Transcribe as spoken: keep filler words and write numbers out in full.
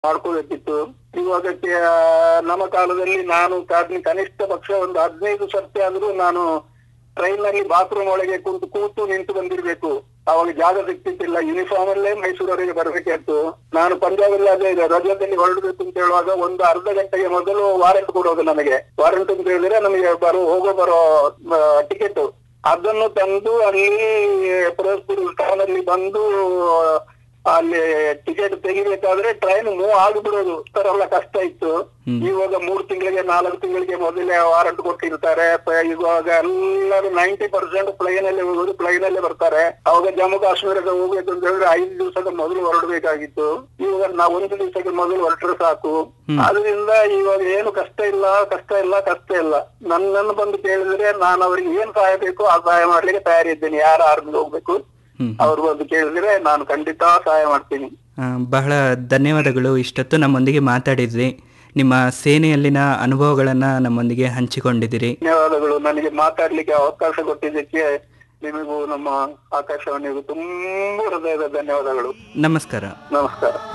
ಮಾಡ್ಕೋಬೇಕಿತ್ತು. ಇವಾಗ ಕೆ- ನಮ್ಮ ಕಾಲದಲ್ಲಿ ನಾನು ಕಾದ್- ಕನಿಷ್ಠ ಪಕ್ಷ ಒಂದು ಹದಿನೈದು ಸರ್ತಿ ಆದ್ರೂ ನಾನು ಟ್ರೈನ್ ನಲ್ಲಿ ಬಾತ್ರೂಮ್ ಒಳಗೆ ಕೂತು ಕೂತು ನಿಂತು ಬಂದಿರ್ಬೇಕು. ಅವಾಗ ಜಾಗ ಸಿಗ್ತಿತ್ತಿಲ್ಲ. ಯೂನಿಫಾರ್ಮ್ ಅಲ್ಲೇ ಮೈಸೂರವರೆಗೆ ಬರ್ಬೇಕಾಯ್ತು. ನಾನು ಪಂಜಾಬ್ ಅದೇ ರಜದಲ್ಲಿ ಹೊರಡಬೇಕು ಅಂತ ಹೇಳುವಾಗ ಒಂದು ಅರ್ಧ ಗಂಟೆಗೆ ಮೊದಲು ವಾರೆಂಟ್ ಕೊಡೋದು ನನಗೆ. ವಾರೆಂಟ್ ಅಂತ ಹೇಳಿದ್ರೆ ನಮಗೆ ಬರೋ ಹೋಗೋ ಬರೋ ಟಿಕೆಟ್ ಅದನ್ನು ತಂದು ಅಲ್ಲಿ ಫಿರೋಜ್ಪುರ್ ಟೌನ್ ಅಲ್ಲಿ ಬಂದು ಅಲ್ಲಿ ಟಿಕೆಟ್ ತೆಗಿಬೇಕಾದ್ರೆ ಟ್ರೈನ್ ಮೂವ್ ಆಗಿಬಿಡೋದು ಎಲ್ಲ ಕಷ್ಟ ಇತ್ತು. ಇವಾಗ ಮೂರ್ ತಿಂಗಳಿಗೆ ನಾಲ್ಕು ತಿಂಗಳಿಗೆ ಮೊದಲೇ ವಾರಂಟ್ ಕೊಟ್ಟಿರ್ತಾರೆ. ಪ- ಇವಾಗ ಎಲ್ಲರೂ ನೈಂಟಿ ಪರ್ಸೆಂಟ್ ಪ್ಲೈನ್ ಅಲ್ಲೇ ಹೋಗೋದು, ಪ್ಲೈನ್ ಅಲ್ಲೇ ಬರ್ತಾರೆ. ಅವಾಗ ಜಮ್ಮು ಕಾಶ್ಮೀರದ ಹೋಗ್ಬೇಕು ಅಂತ ಹೇಳಿದ್ರೆ ಐದು ದಿವಸದ ಮೊದಲು ಹೊರಡ್ಬೇಕಾಗಿತ್ತು. ಇವಾಗ ನಾವು ಒಂದು ದಿವಸಕ್ಕೆ ಮೊದಲು ಹೊರಟ್ರೆ ಸಾಕು. ಆದ್ರಿಂದ ಇವಾಗ ಏನು ಕಷ್ಟ ಇಲ್ಲ, ಕಷ್ಟ ಇಲ್ಲ, ಕಷ್ಟ ಇಲ್ಲ. ನನ್ನನ್ನು ಬಂದು ಕೇಳಿದ್ರೆ ನಾನು ಅವ್ರಿಗೆ ಏನ್ ಸಹಾಯ ಬೇಕು ಆ ಸಹಾಯ ಮಾಡ್ಲಿಕ್ಕೆ ತಯಾರಿದ್ದೇನೆ. ಯಾರು ಆರ್ಮಿಗೆ ಹೋಗ್ಬೇಕು ಅವ್ರು ಬಂದು ಕೇಳಿದ್ರೆ ನಾನು ಖಂಡಿತ ಸಹಾಯ ಮಾಡ್ತೀನಿ. ಆ, ಬಹಳ ಧನ್ಯವಾದಗಳು. ಇಷ್ಟೊತ್ತು ನಮ್ಮೊಂದಿಗೆ ಮಾತಾಡಿದ್ರಿ. ನಿಮ್ಮ ಸೇನೆಯಲ್ಲಿನ ಅನುಭವಗಳನ್ನು ನಮ್ಮೊಂದಿಗೆ ಹಂಚಿಕೊಂಡಿದ್ದೀರಿ. ಧನ್ಯವಾದಗಳು. ನನಗೆ ಮಾತಾಡ್ಲಿಕ್ಕೆ ಅವಕಾಶ ಕೊಟ್ಟಿದ್ದಕ್ಕೆ ನಿಮಗೂ ನಮ್ಮ ಆಕಾಶವಾಣಿಗೂ ತುಂಬಾ ಹೃದಯದ ಧನ್ಯವಾದಗಳು. ನಮಸ್ಕಾರ. ನಮಸ್ಕಾರ.